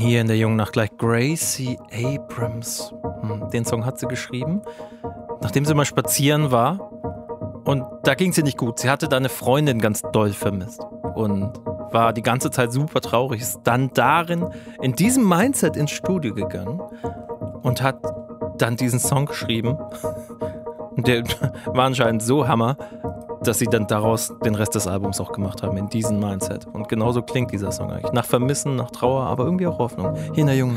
Hier in der jungen Nacht gleich Gracie Abrams. Den Song hat sie geschrieben, nachdem sie mal spazieren war. Und da ging sie nicht gut. Sie hatte da eine Freundin ganz doll vermisst. Und war die ganze Zeit super traurig. Ist dann in diesem Mindset ins Studio gegangen und hat dann diesen Song geschrieben. Und der war anscheinend so Hammer, dass sie dann daraus den Rest des Albums auch gemacht haben, in diesem Mindset. Und genauso klingt dieser Song eigentlich. Nach Vermissen, nach Trauer, aber irgendwie auch Hoffnung. Hier in der jungen